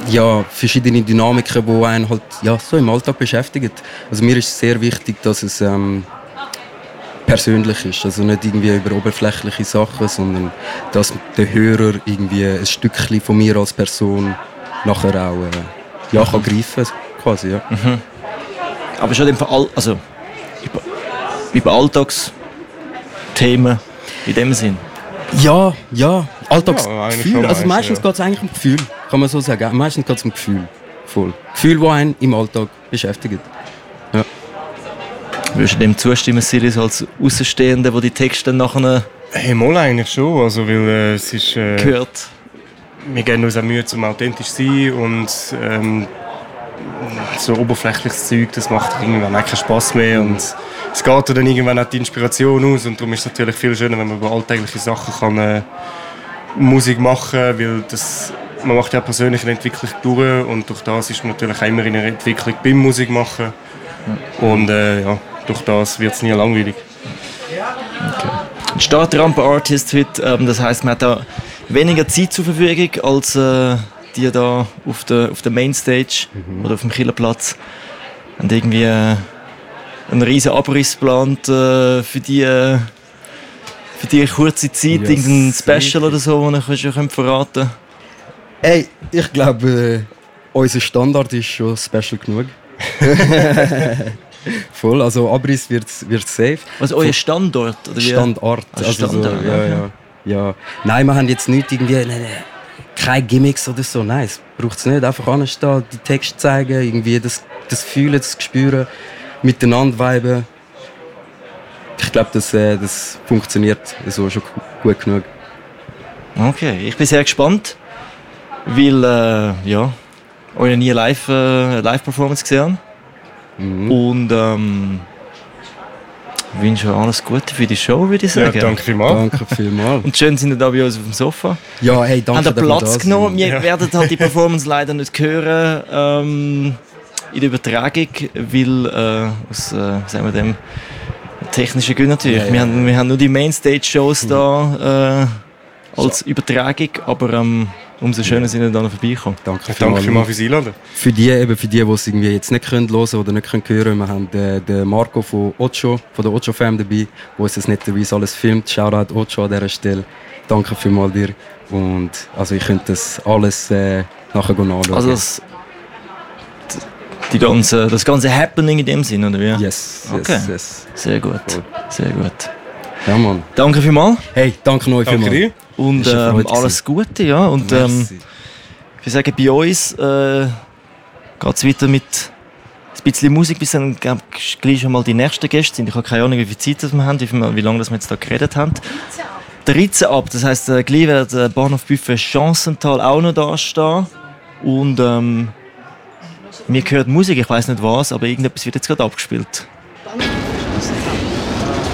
verschiedene Dynamiken, die einen halt so im Alltag beschäftigen. Also mir ist sehr wichtig, dass es persönlich ist, also nicht irgendwie über oberflächliche Sachen, sondern dass der Hörer irgendwie ein Stückchen von mir als Person nachher auch kann greifen quasi, ja. Mhm. Aber schon im Fall, also über Alltagsthemen in dem Sinn? Ja, Alltagsgefühl. Ja, also meistens geht es eigentlich um Gefühl, kann man so sagen. Meistens geht es um Gefühl. Voll. Gefühl, die einen im Alltag beschäftigt. Ja. Würdest du dem zustimmen, Siris, als Außenstehender, der die Texte dann nachher Hey, mal eigentlich schon. Also, weil es ist... gehört? Wir geben uns auch Mühe, um authentisch zu sein und so oberflächliches Zeug, das macht irgendwann auch keinen Spass mehr und es geht dann irgendwann auch die Inspiration aus und darum ist es natürlich viel schöner, wenn man über alltägliche Sachen kann, Musik machen kann, weil man macht ja auch persönliche Entwicklung durch und durch das ist man natürlich auch immer in einer Entwicklung beim Musik machen und durch das wird es nie langweilig. Okay. Ein Startrampen-Artist heute, das heisst, man hat da weniger Zeit zur Verfügung als die da auf der Mainstage oder auf dem Killerplatz. Und irgendwie einen riesen Abriss geplant für die kurze Zeit, irgendein Special oder so, das ihr schon verraten könnt. Hey, ich glaube, unser Standard ist schon special genug. Voll, also Abriss wird safe. Also euer Standort? Oder wie? Standort. Also Standort, so, ja. Nein, wir haben jetzt nicht irgendwie keine Gimmicks oder so. Nein, es braucht es nicht. Einfach anstehen, die Texte zeigen, irgendwie das Fühlen, das Spüren, miteinander viben. Ich glaube, das funktioniert so schon gut genug. Okay, ich bin sehr gespannt, weil euch nie Live-Performance gesehen. Und ich wünsche euch alles Gute für die Show, würde ich sagen. Ja, danke vielmals. Danke vielmals. Und schön sind ihr da bei uns auf dem Sofa. Ja, hey, danke. Habt ihr Platz genommen? Wir werden halt die Performance leider nicht hören in der Übertragung, weil aus sagen wir dem technischen Gründen natürlich. Ja. Wir haben nur die Mainstage-Shows da als Übertragung, aber umso schöner sind wir da noch vorbeikommen. Danke vielmals fürs Einladen. Für die, die es irgendwie jetzt nicht hören können oder nicht hören können, wir haben den Marco von der Ocho Fam dabei, der uns das netterweise alles filmt. Shoutout Ocho an dieser Stelle. Danke vielmals dir. Und also ich könnte das alles nachher nachschauen. Also das ganze Happening in dem Sinn, oder wie? Yes. Sehr gut. Sehr gut. Ja, Mann. Danke vielmals. Hey, danke euch Danke dir. Und alles Gute, ja. Und ich würde sagen, bei uns geht es weiter mit ein bisschen Musik, bis dann gleich schon mal die nächsten Gäste sind. Ich habe keine Ahnung, wie viel Zeit wir haben, wie lange wir jetzt da geredet haben. 13 ab, das heisst, gleich wird Bahnhof Buffet Chancental auch noch da stehen. Und mir gehört Musik, ich weiss nicht was, aber irgendetwas wird jetzt gerade abgespielt.